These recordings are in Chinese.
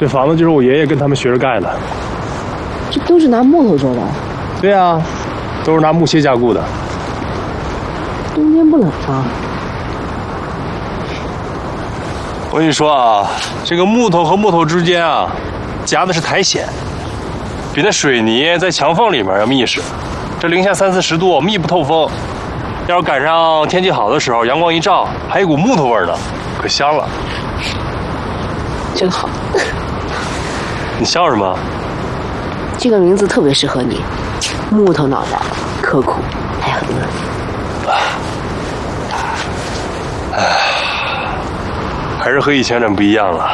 这房子就是我爷爷跟他们学着盖的。 这都是拿木头做的？ 对啊，都是拿木楔加固的。 冬天不冷啊？ 我跟你说啊，这个木头和木头之间啊，夹的是苔藓，比那水泥在墙缝里面要密实。这零下30-40度，密不透风。要是赶上天气好的时候，阳光一照，还有一股木头味呢，可香了。 真好。 你笑什么？ 这个名字特别适合你，木头脑袋，刻苦，还很饿。 还是和以前有点不一样了。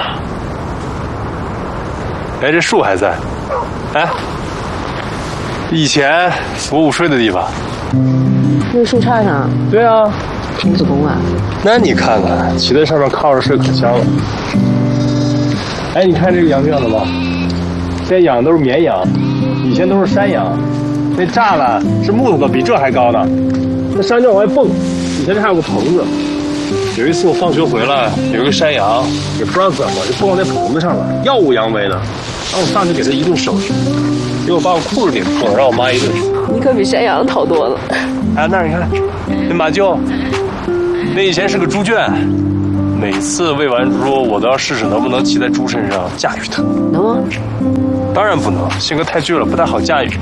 哎，这树还在。哎，以前我午睡的地方。 那个树杈上？ 对啊。 童子功啊。 那你看看，骑在上面靠着睡可香了。哎，你看这个羊圈子吧，现在养的都是绵羊，以前都是山羊。那栅栏是木头的，比这还高呢。那山就往外蹦，以前这还有个棚子。有一次我放学回来，有一个山羊，也不知道怎么就蹦到那棚子上了，耀武扬威的。然后我上去给它一顿手续，结果把我裤子给破了，让我妈一顿说。 你可比山羊好多了。 哎，那你看，那马厩，那以前是个猪圈，每次喂完猪，我都要试试能不能骑在猪身上驾驭它。 能吗？ 当然不能，性格太倔了，不太好驾驭。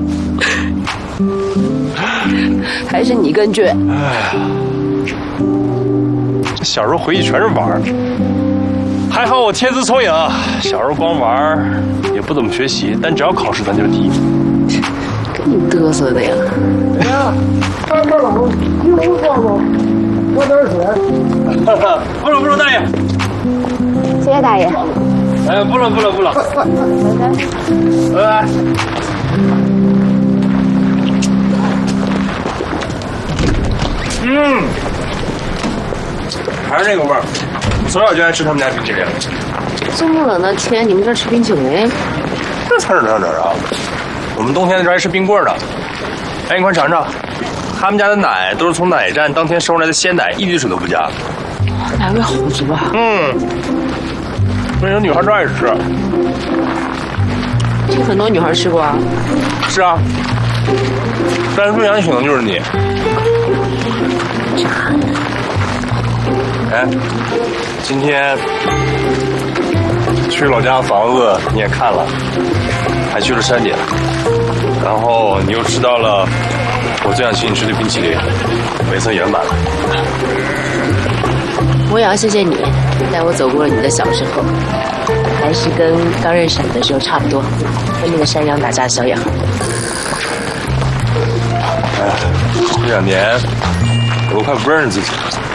还是你更倔。 哎。小时候回忆全是玩儿，还好我天资聪颖，小时候光玩儿也不怎么学习，但只要考试咱就是第一。 跟你嘚瑟的呀！ 哎呀，大哥冷，衣服放放，喝点水。 不冷，大爷。 谢谢大爷。 哎，不冷。拜拜。还是那个味儿，我从小就爱吃他们家冰淇淋。 这么冷的天，你们这吃冰淇淋？ 这才是哪啊！我们冬天的时候还吃冰棍呢。哎，你快尝尝，他们家的奶都是从奶站当天收上来的鲜奶，一滴水都不加。 奶味好足啊！ 所以有女孩都爱吃。 这很多女孩吃过啊。 是啊，但是最想请的就是你。 渣男。 哎，今天去老家的房子你也看了，还去了山顶，然后你又吃到了我最想请你吃的冰淇淋，每次圆满了。 我也要谢谢你，带我走过了你的小时候，还是跟刚认识你的时候差不多，跟那个山羊打架的小野孩。 哎，这2年我都快不认识自己了。